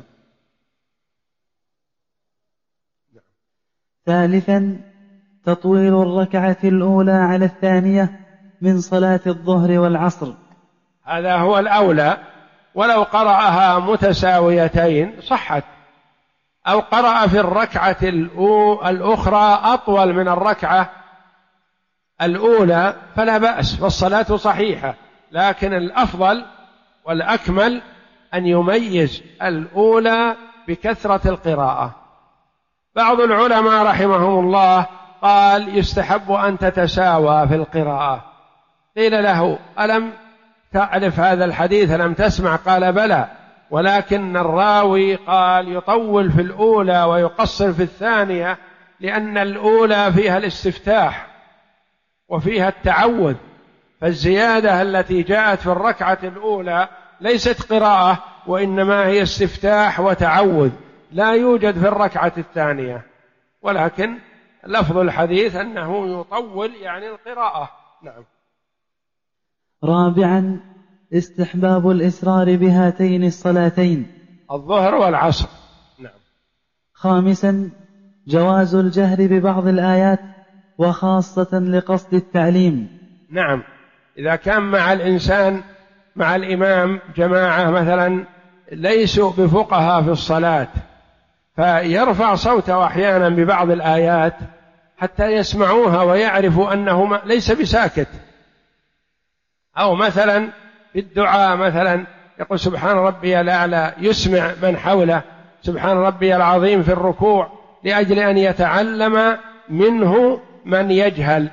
ثالثا تطويل الركعة الأولى على الثانية من صلاة الظهر والعصر، هذا هو الأولى. ولو قرأها متساويتين صحت، أو قرأ في الركعة الأخرى أطول من الركعة الأولى فلا بأس، فالصلاة صحيحة. لكن الأفضل والأكمل أن يميز الأولى بكثرة القراءة. بعض العلماء رحمهم الله قال يستحب أن تتساوى في القراءة. قيل له ألم تعرف هذا الحديث، لم تسمع؟ قال بلى، ولكن الراوي قال يطول في الأولى ويقصر في الثانية، لأن الأولى فيها الاستفتاح وفيها التعوذ، فالزيادة التي جاءت في الركعة الأولى ليست قراءة، وإنما هي استفتاح وتعوذ، لا يوجد في الركعة الثانية. ولكن لفظ الحديث أنه يطول يعني القراءة. نعم. رابعا استحباب الإسرار بهاتين الصلاتين الظهر والعصر. نعم. خامسا جواز الجهر ببعض الآيات وخاصة لقصد التعليم. نعم، إذا كان مع الإنسان مع الإمام جماعة مثلا ليسوا بفقهاء في الصلاة، فيرفع صوته أحيانا ببعض الآيات حتى يسمعوها ويعرفوا أنه ليس بساكت. أو مثلا في الدعاء مثلا يقول سبحان ربي الأعلى، يسمع من حوله سبحان ربي العظيم في الركوع، لأجل أن يتعلم منه من يجهل.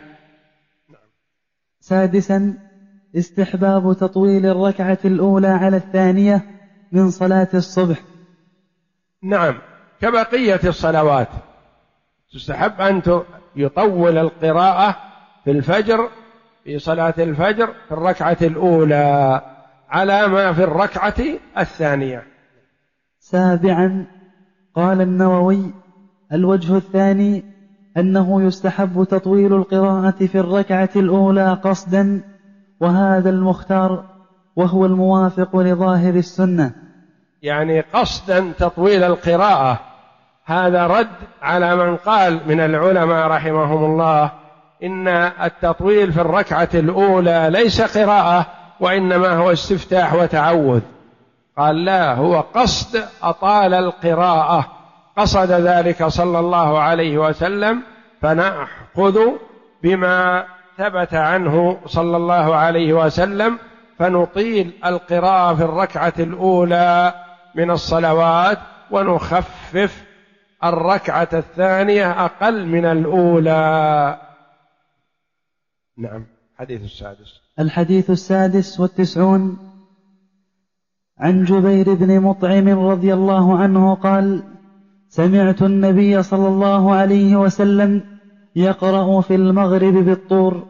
سادسا استحباب تطويل الركعة الأولى على الثانية من صلاة الصبح. نعم، كبقية الصلوات تستحب أن يطول القراءة في الفجر، في صلاة الفجر في الركعة الأولى على ما في الركعة الثانية. سابعا قال النووي الوجه الثاني أنه يستحب تطويل القراءة في الركعة الأولى قصدا، وهذا المختار وهو الموافق لظاهر السنة. يعني قصدا تطويل القراءة، هذا رد على من قال من العلماء رحمهم الله إن التطويل في الركعة الأولى ليس قراءة، وإنما هو استفتاح وتعوذ. قال لا، هو قصد أطال القراءة، قصد ذلك صلى الله عليه وسلم، فنأخذ بما ثبت عنه صلى الله عليه وسلم، فنطيل القراءة في الركعة الأولى من الصلوات ونخفف الركعة الثانية أقل من الأولى. نعم. الحديث السادس الحديث السادس والتسعون عن جبير بن مطعم رضي الله عنه قال سمعت النبي صلى الله عليه وسلم يقرأ في المغرب بالطور.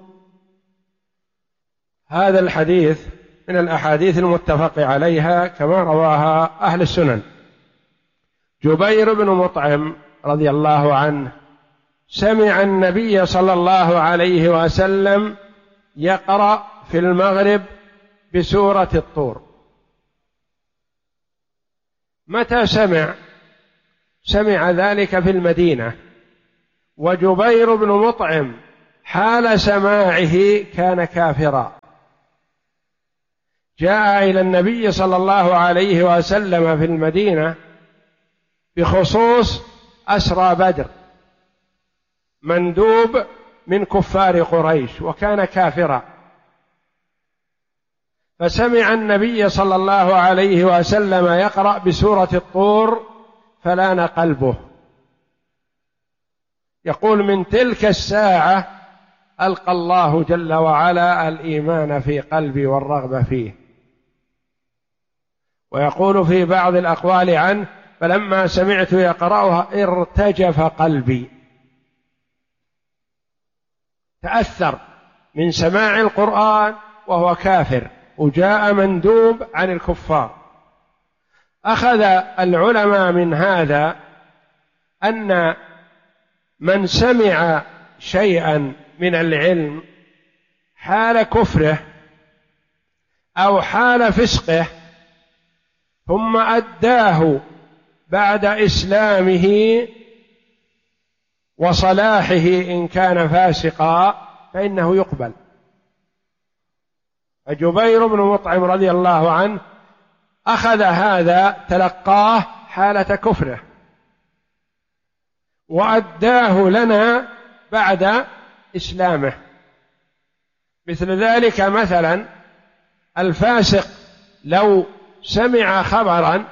هذا الحديث من الأحاديث المتفق عليها كما رواها أهل السنن. جبير بن مطعم رضي الله عنه سمع النبي صلى الله عليه وسلم يقرأ في المغرب بسورة الطور. متى سمع؟ سمع ذلك في المدينة، وجبير بن مطعم حال سماعه كان كافرا. جاء إلى النبي صلى الله عليه وسلم في المدينة بخصوص أسرى بدر مندوب من كفار قريش وكان كافرا، فسمع النبي صلى الله عليه وسلم يقرأ بسورة الطور فلان قلبه. يقول من تلك الساعة ألقى الله جل وعلا الإيمان في قلبي والرغبة فيه. ويقول في بعض الأقوال عنه فلما سمعت يقرأها ارتجف قلبي، تأثر من سماع القرآن وهو كافر وجاء مندوب عن الكفار. أخذ العلماء من هذا أن من سمع شيئا من العلم حال كفره أو حال فسقه ثم أداه بعد إسلامه وصلاحه إن كان فاسقا فإنه يقبل. فجبير بن مطعم رضي الله عنه أخذ هذا تلقاه حالة كفره وأداه لنا بعد إسلامه. مثل ذلك مثلا الفاسق لو سمع خبرا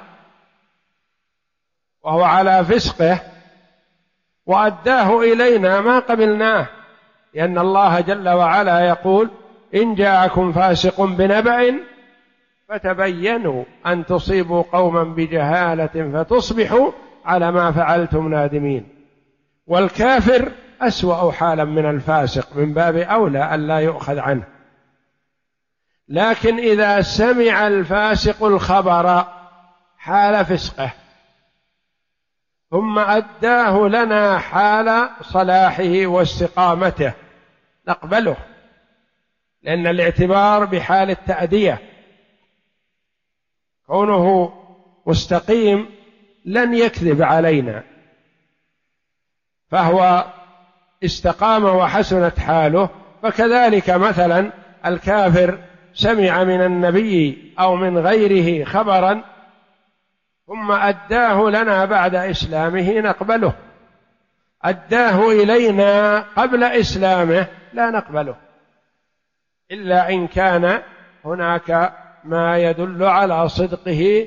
وهو على فسقه وأداه إلينا ما قبلناه، لأن الله جل وعلا يقول إن جاءكم فاسق بنبأ فتبينوا أن تصيبوا قوما بجهالة فتصبحوا على ما فعلتم نادمين. والكافر أسوأ حالا من الفاسق، من باب أولى أن لا يؤخذ عنه. لكن إذا سمع الفاسق الخبر حال فسقه ثم أداه لنا حال صلاحه واستقامته نقبله، لأن الاعتبار بحال التأدية، كونه مستقيم لن يكذب علينا، فهو استقام وحسنت حاله. فكذلك مثلا الكافر سمع من النبي أو من غيره خبرا ثم أداه لنا بعد إسلامه نقبله، أداه إلينا قبل إسلامه لا نقبله إلا إن كان هناك ما يدل على صدقه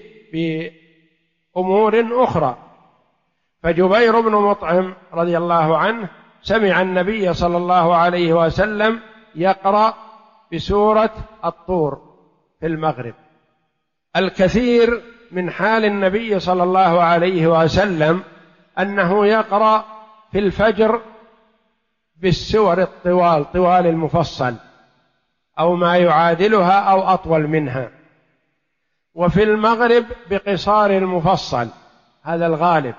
بأمور أخرى. فجبير بن مطعم رضي الله عنه سمع النبي صلى الله عليه وسلم يقرأ بسورة الطور في المغرب. الكثير من حال النبي صلى الله عليه وسلم أنه يقرأ في الفجر بالسور الطوال طوال المفصل أو ما يعادلها أو أطول منها، وفي المغرب بقصار المفصل، هذا الغالب.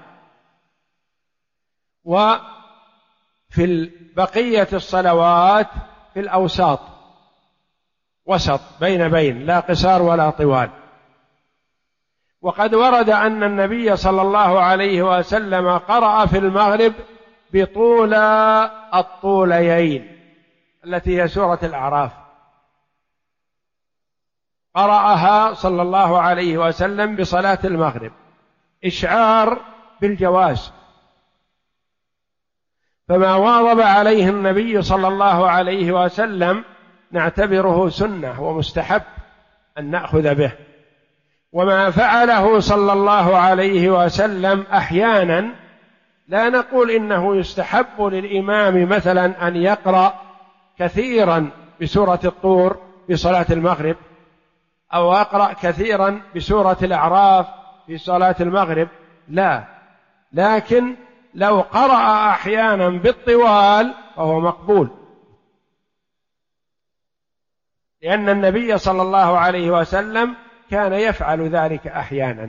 وفي بقية الصلوات في الأوساط، وسط بين بين، لا قصار ولا طوال. وقد ورد أن النبي صلى الله عليه وسلم قرأ في المغرب بطول الطوليين التي هي سورة الأعراف، قرأها صلى الله عليه وسلم بصلاة المغرب، إشعار بالجواز. فما واظب عليه النبي صلى الله عليه وسلم نعتبره سنة ومستحب أن نأخذ به، وما فعله صلى الله عليه وسلم أحيانا لا نقول إنه يستحب للإمام مثلا أن يقرأ كثيرا بسورة الطور بصلاة المغرب، أو أقرأ كثيرا بسورة الأعراف في صلاة المغرب، لا، لكن لو قرأ أحيانا بالطوال فهو مقبول، لأن النبي صلى الله عليه وسلم كان يفعل ذلك أحيانا.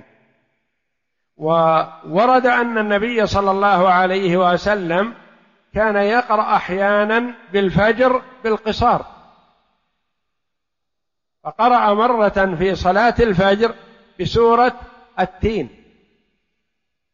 وورد أن النبي صلى الله عليه وسلم كان يقرأ أحيانا بالفجر بالقصار، فقرأ مرة في صلاة الفجر بسورة التين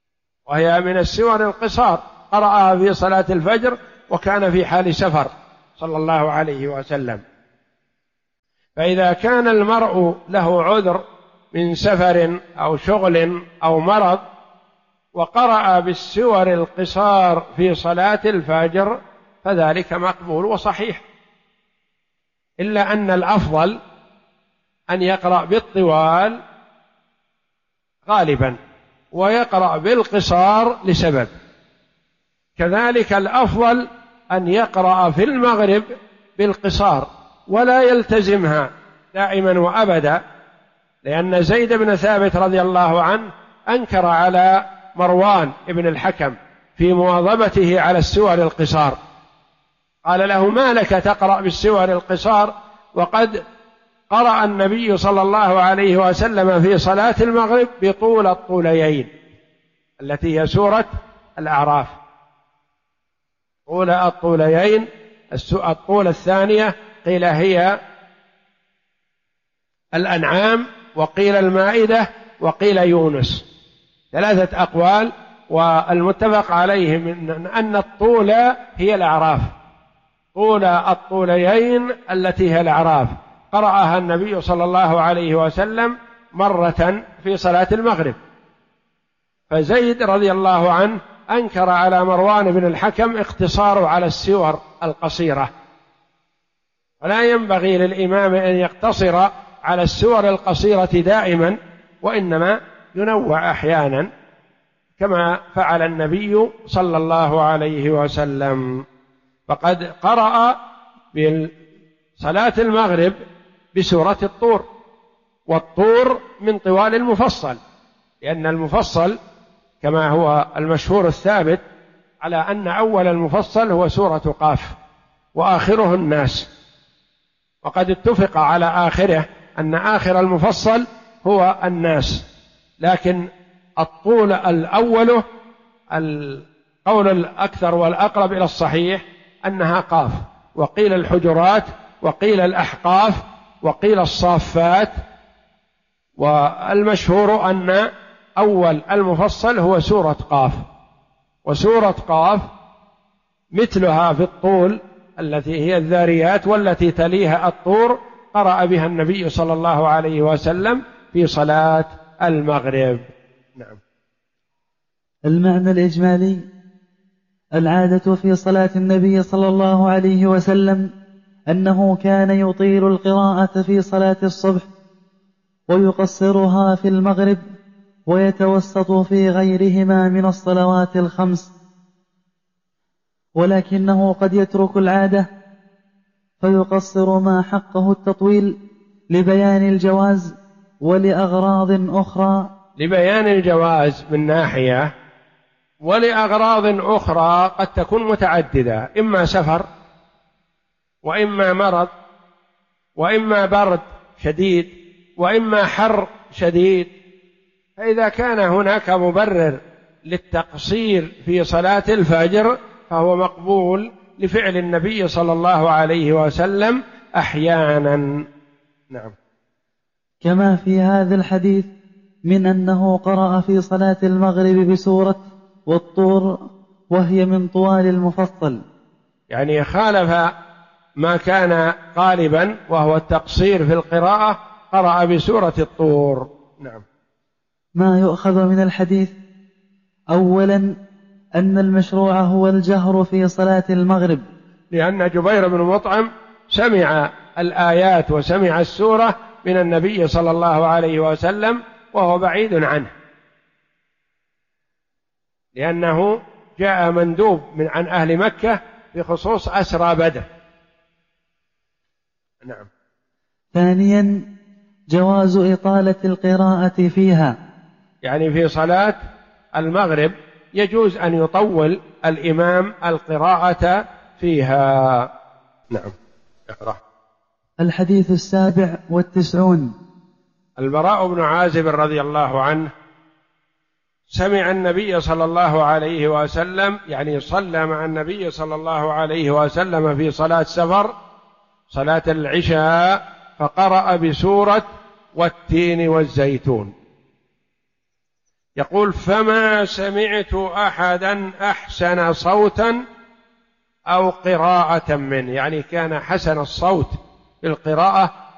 وهي من السور القصار، قرأها في صلاة الفجر وكان في حال سفر صلى الله عليه وسلم. فإذا كان المرء له عذر من سفر أو شغل أو مرض وقرأ بالسور القصار في صلاة الفجر فذلك مقبول وصحيح، إلا أن الأفضل أن يقرأ بالطوال غالبا ويقرأ بالقصار لسبب. كذلك الأفضل أن يقرأ في المغرب بالقصار ولا يلتزمها دائما وأبدا، لأن زيد بن ثابت رضي الله عنه أنكر على مروان بن الحكم في مواظبته على السور القصار، قال له: ما لك تقرأ بالسور القصار وقد قرأ النبي صلى الله عليه وسلم في صلاة المغرب بطول الطوليين التي هي سورة الأعراف. طول الطوليين الطول الثانية قيل هي الأنعام وقيل المائدة وقيل يونس، ثلاثة أقوال، والمتفق عليه من أن الطول هي الأعراف، طول الطوليين التي هي الأعراف قرأها النبي صلى الله عليه وسلم مرة في صلاة المغرب. فزيد رضي الله عنه أنكر على مروان بن الحكم اقتصاره على السور القصيرة، ولا ينبغي للإمام أن يقتصر على السور القصيرة دائما، وإنما ينوع أحيانا كما فعل النبي صلى الله عليه وسلم. فقد قرأ بصلاة المغرب بسورة الطور، والطور من طوال المفصل، لأن المفصل كما هو المشهور الثابت على أن أول المفصل هو سورة قاف وآخره الناس، وقد اتفق على آخره أن آخر المفصل هو الناس، لكن الطول الأول القول الأكثر والأقرب إلى الصحيح أنها قاف، وقيل الحجرات وقيل الأحقاف وقيل الصافات، والمشهور أن أول المفصل هو سورة قاف، وسورة قاف مثلها في الطول التي هي الذاريات والتي تليها الطور قرأ بها النبي صلى الله عليه وسلم في صلاة المغرب. نعم. المعنى الإجمالي: العادة في صلاة النبي صلى الله عليه وسلم أنه كان يطيل القراءة في صلاة الصبح ويقصرها في المغرب ويتوسط في غيرهما من الصلوات الخمس، ولكنه قد يترك العادة فيقصر ما حقه التطويل لبيان الجواز ولأغراض أخرى. لبيان الجواز من ناحية، ولأغراض أخرى قد تكون متعددة، إما سفر وإما مرض وإما برد شديد وإما حر شديد. فإذا كان هناك مبرر للتقصير في صلاة الفجر فهو مقبول لفعل النبي صلى الله عليه وسلم أحيانا. نعم. كما في هذا الحديث من أنه قرأ في صلاة المغرب بسورة والطور وهي من طوال المفصل، يعني خالف ما كان غالبا وهو التقصير في القراءة، قرأ بسورة الطور. نعم. ما يؤخذ من الحديث: أولا أن المشروع هو الجهر في صلاة المغرب، لأن جبير بن مطعم سمع الآيات وسمع السورة من النبي صلى الله عليه وسلم وهو بعيد عنه، لأنه جاء مندوب من عن أهل مكة بخصوص أسرى بدر. نعم. ثانيا جواز إطالة القراءة فيها، يعني في صلاة المغرب يجوز أن يطول الإمام القراءة فيها. نعم. اقرأ. الحديث السابع والتسعون. البراء بن عازب رضي الله عنه سمع النبي صلى الله عليه وسلم، يعني صلى مع النبي صلى الله عليه وسلم في صلاة سفر صلاة العشاء، فقرأ بسورة والتين والزيتون. يقول: فما سمعت أحدا أحسن صوتا أو قراءة منه، يعني كان حسن الصوت بالقراءة